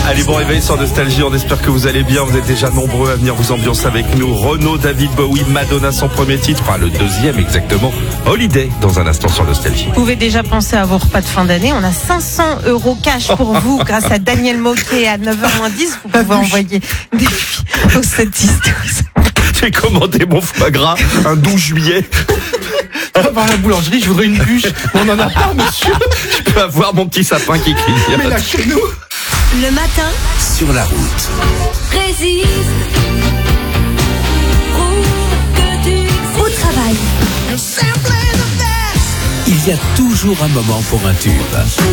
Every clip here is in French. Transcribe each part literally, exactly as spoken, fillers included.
Allez, bon réveil sur Nostalgie, on espère que vous allez bien, vous êtes déjà nombreux à venir vous ambiancer avec nous. Renaud, David Bowie, Madonna, son premier titre, enfin le deuxième exactement, Holiday, dans un instant sur Nostalgie. Vous pouvez déjà penser à vos repas de fin d'année, on a cinq cents euros cash pour vous grâce à Daniel Moquet à neuf heures moins dix, vous pouvez envoyer des filles au sept dix douze. J'ai commandé mon foie gras un douze juillet. Par la boulangerie, je voudrais une bûche. On n'en a pas, monsieur. Je peux avoir mon petit sapin qui clignote. Mais là, chez nous. Le matin, sur la route. résiste. Prouve que tu existes. Au travail. Il y a toujours un moment pour un tube.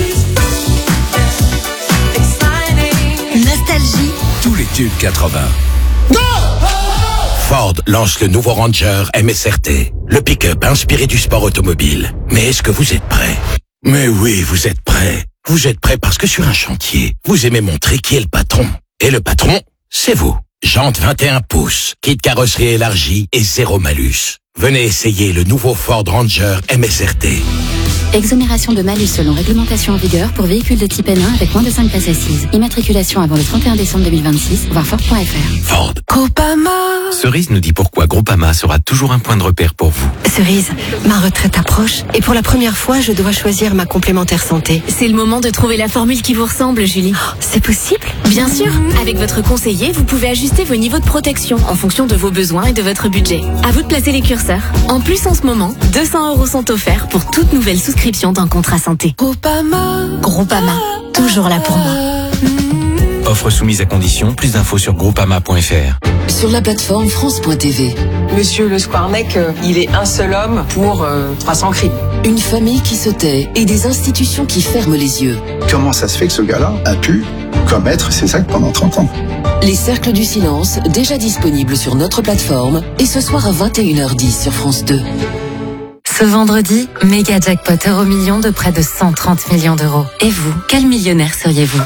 Nostalgie. Tous les tubes quatre-vingts. Go! Ford lance le nouveau Ranger M S R T, le pick-up inspiré du sport automobile. Mais est-ce que vous êtes prêts? Mais oui, vous êtes prêts. Vous êtes prêts parce que sur un chantier, vous aimez montrer qui est le patron. Et le patron, c'est vous. Jantes vingt et un pouces, kit carrosserie élargie et zéro malus. Venez essayer le nouveau Ford Ranger M S R T. Exonération de malus selon réglementation en vigueur pour véhicules de type N un avec moins de cinq places assises. Immatriculation avant le trente et un décembre deux mille vingt-six, voir Ford point F R. Ford. Groupama. Cerise nous dit pourquoi Groupama sera toujours un point de repère pour vous. Cerise, ma retraite approche et pour la première fois, je dois choisir ma complémentaire santé. C'est le moment de trouver la formule qui vous ressemble, Julie. Oh, c'est possible? Bien sûr. Avec votre conseiller, vous pouvez ajuster vos niveaux de protection en fonction de vos besoins et de votre budget. À vous de placer les curseurs. En plus, en ce moment, deux cents euros sont offerts pour toute nouvelle souscription d'un contrat santé. Groupama. Groupama, toujours là pour moi. Offre soumise à condition, plus d'infos sur groupama point F R. Sur la plateforme France point T V. Monsieur Le Squarnec, euh, il est un seul homme pour euh, trois cents crimes. Une famille qui se tait et des institutions qui ferment les yeux. Comment ça se fait que ce gars-là a pu commettre ces actes pendant trente ans? Les Cercles du Silence, déjà disponibles sur notre plateforme, et ce soir à vingt et une heures dix sur France deux. Ce vendredi, méga jackpot euro million de près de cent trente millions d'euros. Et vous, quel millionnaire seriez-vous?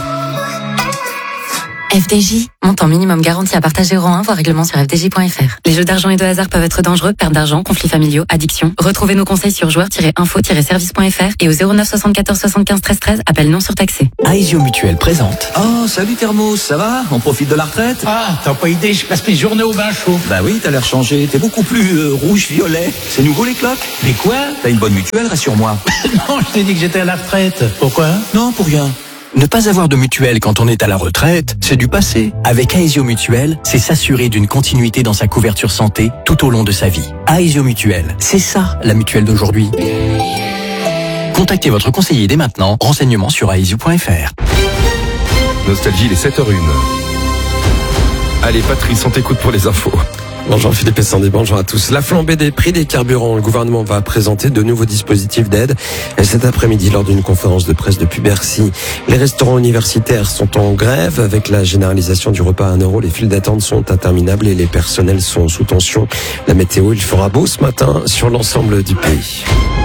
F D J, montant minimum garanti à partager euro un, voire règlement sur f d j point f r. Les jeux d'argent et de hasard peuvent être dangereux, perte d'argent, conflits familiaux, addiction. Retrouvez nos conseils sur joueurs tiret info tiret service point f r et au zéro neuf soixante-quatorze soixante-quinze treize treize, appel non surtaxé. Aesio Mutuel présente. Oh, salut Thermos, ça va? On profite de la retraite? Ah, t'as pas idée, je passe mes journées au bain chaud. Bah oui, t'as l'air changé, t'es beaucoup plus euh, rouge-violet. C'est nouveau les cloques? Mais quoi? T'as une bonne mutuelle, rassure-moi. Non, je t'ai dit que j'étais à la retraite. Pourquoi? Non, pour rien. Ne pas avoir de mutuelle quand on est à la retraite, c'est du passé. Avec Aesio Mutuel, c'est s'assurer d'une continuité dans sa couverture santé tout au long de sa vie. Aesio Mutuel, c'est ça la mutuelle d'aujourd'hui. Contactez votre conseiller dès maintenant. Renseignements sur aesio point f r. Nostalgie, il est sept heures zéro un. Allez Patrice, on t'écoute pour les infos. Bonjour Philippe et Sandy, bonjour à tous. La flambée des prix des carburants, le gouvernement va présenter de nouveaux dispositifs d'aide cet après-midi lors d'une conférence de presse depuis Bercy. Les restaurants universitaires sont en grève avec la généralisation du repas à un euro. Les files d'attente sont interminables et les personnels sont sous tension. La météo, il fera beau ce matin sur l'ensemble du pays.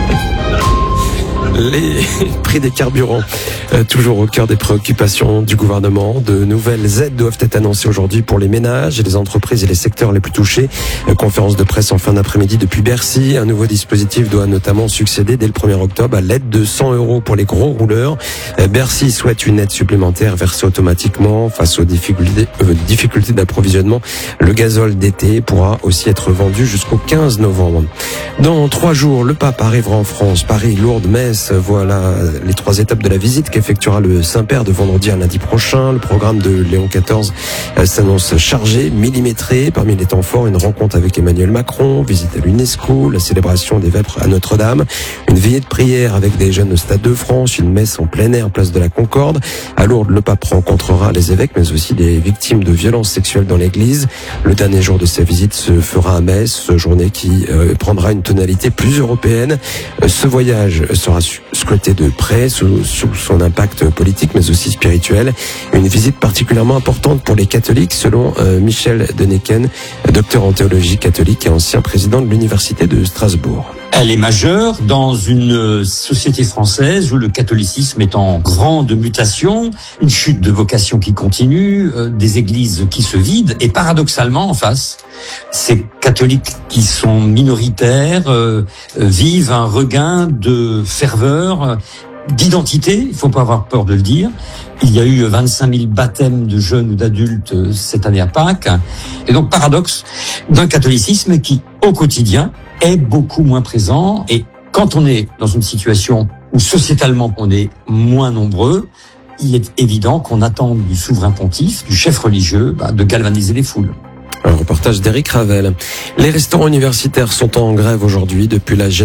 Les prix des carburants, euh, toujours au cœur des préoccupations du gouvernement. De nouvelles aides doivent être annoncées aujourd'hui pour les ménages et les entreprises et les secteurs les plus touchés. Euh, conférence de presse en fin d'après-midi depuis Bercy. Un nouveau dispositif doit notamment succéder dès le premier octobre à l'aide de cent euros pour les gros rouleurs. Euh, Bercy souhaite une aide supplémentaire versée automatiquement face aux difficultés, euh, difficultés d'approvisionnement. Le gazole d'été pourra aussi être vendu jusqu'au quinze novembre. Dans trois jours, le pape arrivera en France. Paris, Lourdes, Metz. Voilà les trois étapes de la visite qu'effectuera le Saint-Père de vendredi à lundi prochain. Le programme de Léon quatorze s'annonce chargé, millimétré. Parmi les temps forts, une rencontre avec Emmanuel Macron, visite à l'UNESCO, la célébration des Vêpres à Notre-Dame, une veillée de prière avec des jeunes au Stade de France, une messe en plein air place de la Concorde. À Lourdes, le pape rencontrera les évêques, mais aussi des victimes de violences sexuelles dans l'église. Le dernier jour de sa visite se fera à Metz, journée qui euh, prendra une tonalité plus européenne. Euh, ce voyage sera scruté de près sous, sous son impact politique mais aussi spirituel. Une visite particulièrement importante pour les catholiques selon euh, Michel Deneken, docteur en théologie catholique et ancien président de l'université de Strasbourg. Elle est majeure dans une société française où le catholicisme est en grande mutation, une chute de vocation qui continue, euh, des églises qui se vident et paradoxalement en face, ces catholiques qui sont minoritaires euh, vivent un regain de ferveur d'identité, il faut pas avoir peur de le dire. Il y a eu vingt-cinq mille baptêmes de jeunes ou d'adultes cette année à Pâques. Et donc, paradoxe d'un catholicisme qui, au quotidien, est beaucoup moins présent. Et quand on est dans une situation où sociétalement on est moins nombreux, il est évident qu'on attend du souverain pontife, du chef religieux, bah, de galvaniser les foules. Un reportage d'Éric Ravel. Les restaurants universitaires sont en grève aujourd'hui depuis la